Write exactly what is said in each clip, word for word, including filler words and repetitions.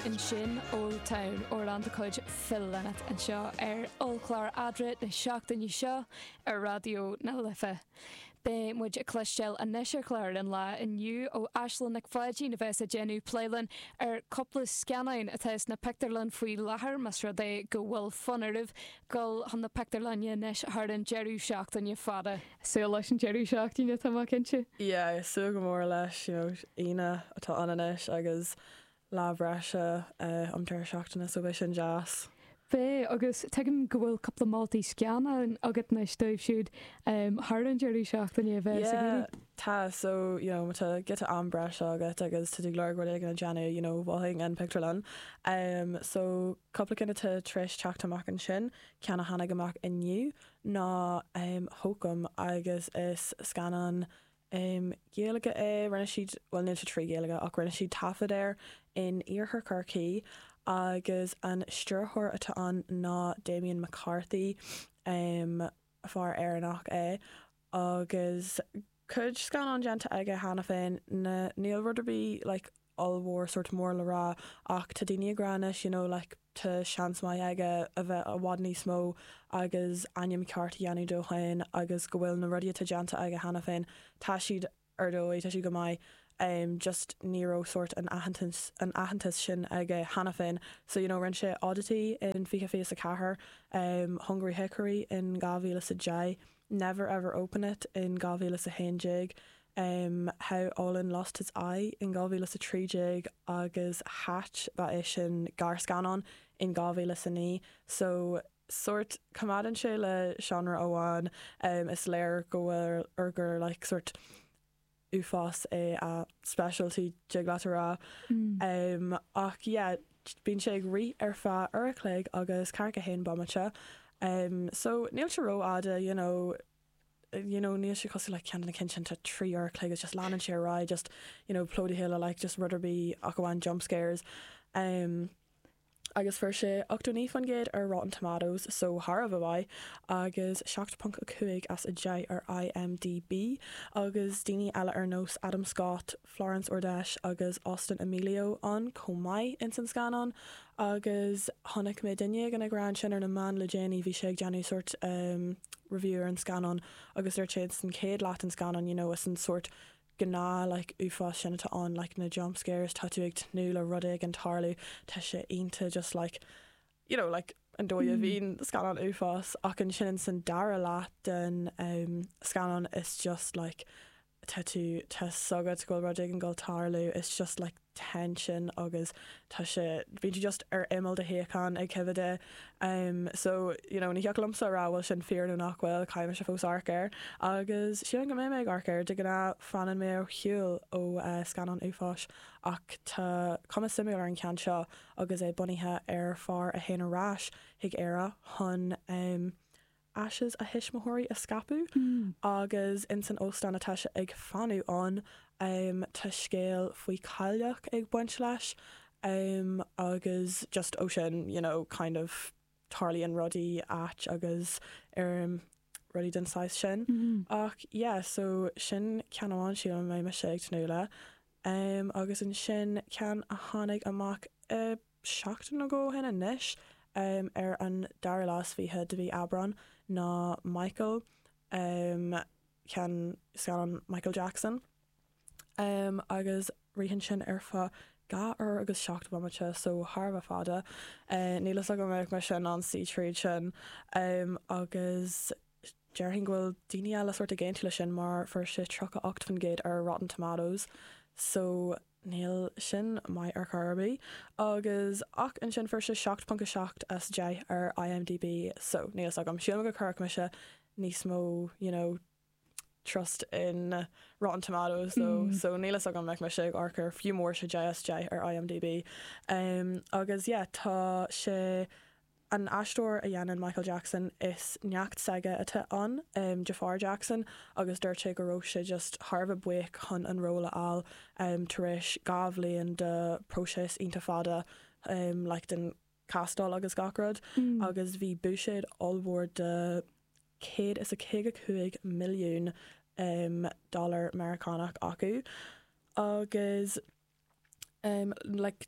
in sin Old Town Orlando Coid Phil Lennett and seo ar Olclar Adra na seachtain seo ar radio na lifa. Be muid a clistel a neisir chláir an lá inniu ó Ashland na Flaidí na bheits a genú pléilen ar coppla scannain a teis na Pectorlan faoi láthair mas ra é go bhfuil fanaribh go han na Pectorlanne neis thar an Jerú seachtain fada. So leis an Jerú seachtain tá cinse? Yeah, so go mór leis, you know, ina atá ananis agus lábhreise uh, am tar seachtainna so bheith sin jazz. Bé agus tegan go bhfuil coppla mátaí sceanna agat na stoibh siúd um, thar an Jerú seachtain a bheith. Yeah, tá, so, you know, mata get an breise agat agus tu glár go ag an Janu, you know, bhing an Picturlan. Um, so coppla cinna te tris teachtamach an sin ceanna hana gamach inniu ná um, hócam agus is scanan Um, Gaeilge é rinne siad well níl trí Gaeilge ach rinne siad tafad air in Iarthar Corcaigh agus an stúrthóir atá an ná Damien McCarthy um, far airnach é agus chud scan an genta aige hana féin na níl ruderbí like allmór sort mór le rá ach tá daoine granis, you know, like tá seans mai aige a bheith a bhhad níos mó agus Anya McCarthy anú dóchain agus go bhfuil na rudia tá genta aige hana féin tá siad ar dói tá siad go mai um, just níró sort an ahantas an ahantas sin aige hana féin, so you know rin sé oddity in ficha fés a cahar um, Hungry Hickory in Gavila sa Jai, Never Ever Open It in Gavila sa Hainjig, Um, How Olin Lost His Eye in Gavila sa Tríjig agus Hatch ba é sin gar scanon in Gavila sa ní, so sort camadan sé le genre óháin um, is léir go bhfuil urgur like sort ufas é a specialty jiglatará mm. um, ach yeah bín sé ag rí ar fa ar a cléig agus carcha hain bamate um, so níl se ró ada, you know, you know, níl sé cosú like cean na cincin ta trí ar cléig is just lánan sé rá just, you know, plódi hill like just rudderbí ach goháin jump scares um, agus fuair sé ochtaní fan géad ar Rotten Tomatoes, so har a bhai agus seacht punt a cuaig as a J ar I M D B agus daoine eile ar nós Adam Scott, Florence Ordesh agus Austin Emilio an comai in san scanon agus honnic mé duine gan a gran sin ar na man le Jenny bhí sé ag deanú sort um, reviewer an scanon agus ar chéad san céad leat an scanon, you know, is an sort gná like ufas sin atá an like na jump scares tá tú ag tnú le rudig an tarlú tá sé aonanta just like, you know, like an dói a bhín scanon ufas ach an sin san dara leat den um, scanon is just like tá tú tá sagad go rudig an gáil tarlú, it's just like tension agus tá sé bhí just ar imil de héán ag cehide um, so, you know, ní heaclam sa ráhfuil sin fearú nachhfuil caiime se fós arcair agus si an go mé méid arcair de gná fanan mé ar hiúil ó uh, scanon ufas ach tá cuma simú ar an cean seo agus é bunithe ar far a héana ráis hiag éire chun um, ashes a hismóirí a scapú mm. agus in san óstan atá se ag fanú an um, tá scéal faoi caileach ag buint leis um, agus just ó sin, you know, kind of tarlí an rudí at agus ar um, rudí den sais sin mm. ach yeah, so sin ceanháin si an mé me sé ag tnúla um, agus in sin cean a tháinig amach uh, seachtain agó hena níis Um, ar an dar lás bhíthe de bhí Abran ná Michael um, cean scanan Michael Jackson um, agus rihan sin ar fa ga ar agus seacht bamate so Harbh fada uh, nílas a go méid me sin an sí tríd sin um, agus dearhin ghfuil daoine eile suirt a géintile sin mar fuair sé trocha ocht fan géad ar Rotten Tomatoes, so níl sin mai ar charbí agus ach an sin fuair sé seacht punt seacht as J ar I M D B, so níl agam siúm go chuach me se níos mó, you know, trust in Rotten Tomatoes, so mm. so níl agam me me se arcar fiú mór se J as J ar I M D B um, agus yeah, tá sé an astóir a dhéanaan Michael Jackson is neacht saige atá an um, Jafar Jackson agus dúirt sé go raibh sé just Harbh buic chun an róla al um, tar éis gabhlíonn de próses intifada um, like den castal agus gacrad mm. agus bhí buisiad allmhór de céad is a céige chuig milliún um, dollar Americanach acu agus Um, like tr-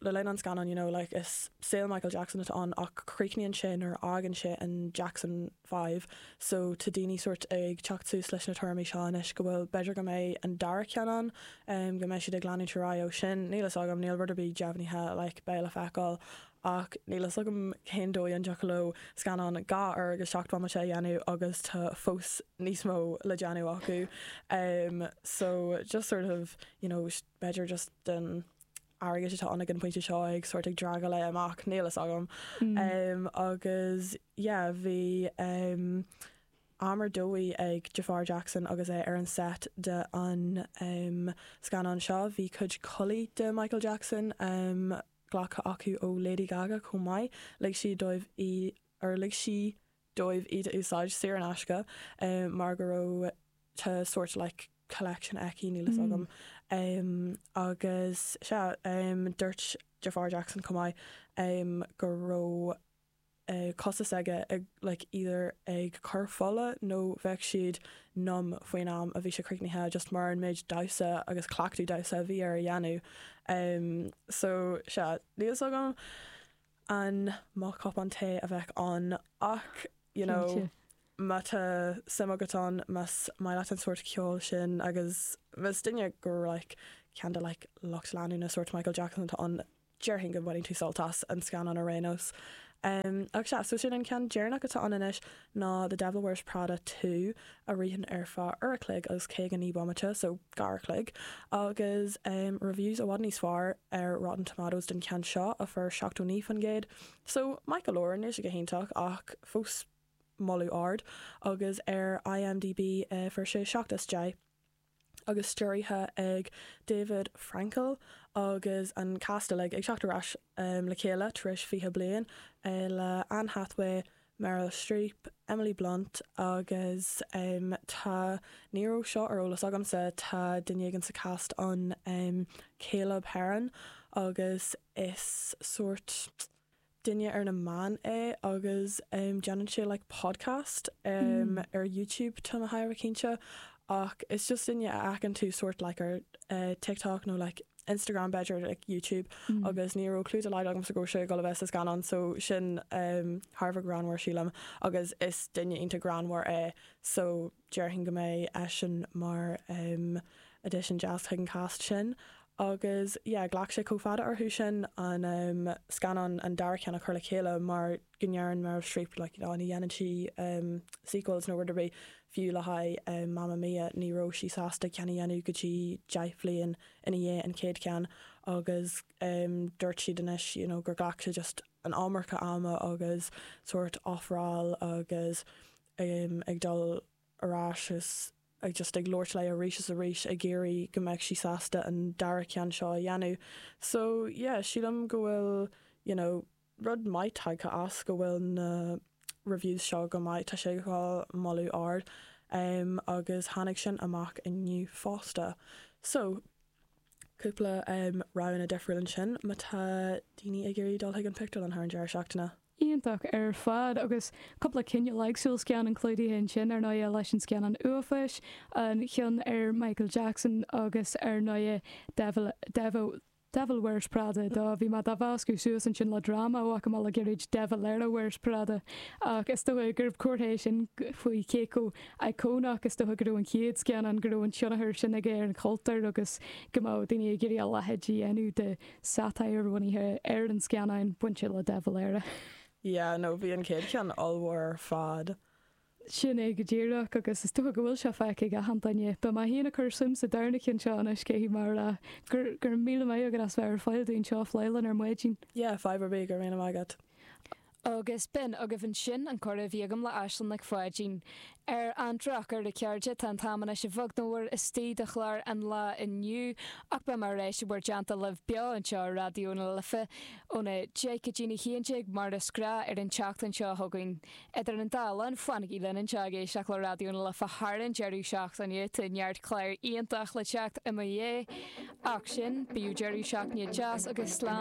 le lein an scanan, you know, like is sail Michael Jackson at on ach creeknian sin or agan shit and Jackson five, so to dini sort ag chatú slash na termi sean ish go bhfuil better go mé an dara ceanan um, go mé si de glanú tiraio sin nílas agam níl rud be jefni ha like bail feáil ach nílas agam céndói an jacalo scanan ga ar agus seachtá ma sé dhéanú agus tá fós níos mó le deanú acu um, so just sort of, you know, better just den airige tá anna an pointe seo ag sort ag draga le amach nílas agam mm. um, agus yeah bhí um, Amar dói ag Jafar Jackson agus é ar an set de an um, scanan seo bhí cuid colí de Michael Jackson um, ghlacha acu ó Lady Gaga chun mai like si dóibh í ar like si dóibh iad úsáid sé an asca um, mar go raibh tá sort like collection eci nílas mm. agam um, agus se um, dúirt Jafar Jackson chun mai um, go raibh Uh, costas aige ag like either ag chur fola nó bheith siad nom faoin am a bhí sé cricnithe just mar an méid dausa agus clachtú dausa bhí ar dhéanú um, so se níos agam an má cop an té a bheith an ach you know mata samagatán mas mai le an sort ceol sin agus mas duine gur like cean de like locht leanú na sort Michael Jackson tá an dearhin go bhaing tú soltas an scan an a Renos. Um, ag se so sin an cean dearnach atá aninis ná The Devil Wears Prada two a rihan ar fá ar a clig agus cé an íbomate so gar clig agus um, reviews a bhhad níos fearr ar Rotten Tomatoes den cean seo a fur seachtó ní fan géad so Michael Oren is a go héintach ach fós molú ard agus ar I M D B uh, fur sé seachtas jai agus stúrithe ag David Frankel agus an castaleg ag seachtarrás um, le chéile tris fihe blian uh, le Anne Hathaway, Meryl Streep, Emily Blunt agus um, tá níró seo ar ólas agam sa tá duinegan sa cast an um, Caleb Heron agus is sort duine ar na man é agus um, deanan sé like podcast um, mm. ar YouTube tá na hair cinse ach it's just duine acan tú sort like ar uh, TikTok nó like Instagram better like YouTube mm. agus níró clúd a leid agam sa go sé go bheits ganan so sin um, Harvard Granwar sílam agus is duine inta Granwar é so dearhin go mé e sin mar um, edition jazz chuig an cast sin agus yeah, ghlach sé cófada arthú sin an um, scanan an dar ceanna chuir le chéile mar gnearan Meryl Streep like, you know, ní dhéanann si um, sequels nó ruidir bé fiú le haid um, Mamma Mia níró sí sásta ceanna dhéanú go dtí deithblion ina dhé an céad cean agus um, dúirt si denis you know, gur ghlach sé just an ámarcha ama agus sort áfráil agus um, ag dul arás is ag just ag lóirt le a ríis a ríis a géirí go mbeidh sí sásta an dara cean seo dhéanú so yeah sílam go bhfuil you know rud maiid tagcha as go bhfuil na reviews seo go maiid tá sé gáil molú ard um, agus tháinig sin amach inniu fásta so cúpla um, raibh a defriúlann sin má tá daoine ag géirí dul ag an pictiúil an th an deir seachtainna Íontach ar fad agus coppla cinne leagsúil scean an clúdaí hen sin ar náide leis an scean an uafais an chean ar Michael Jackson agus ar náide Devil Devil Devil Wears Prada dá bhí má dá bhascú suas an sin le drama ó go le géid Devil Era Wears Prada agus do gurb cuairtééis sin faoi céco icónach agus do gurú an chéad scean an gurú an tionathir sin aige ar an cultar agus go má daine gurí a leheadí enú de satáir bhaíthe ar an sceanain buinte le Devil Era. Yeah, no, bhí an céad cean allhar fad. Sin é go ddíireach agus is tu go bhfuil se feice a hantaine, ba má híanana chur sum sa darna cin seánna cé mar a gur gur míle mé agus as bhar fáildaon seo fleilen ar muidjin. Yeah, fiber bé gur réna maigad. Agus bin a go bhann sin an choir a bhíagam le eislan na foiidjin. Ar an drachar de ceirde tan támanna sé bhagnóir is tí de chláir an lá inniu ach ba mar rééis bhar deanta leh beo an seo radioúna lifa óna Jacadína chéanteigh mar a scrá ar an teachtain seo thugain. Idir an dálan fannig í lenin teagé seach le radioúna lifa háan Jerry seach an iad a neart chléir íontach le teacht i dhé ach sin bíú Jerry seach ní jazz agus slán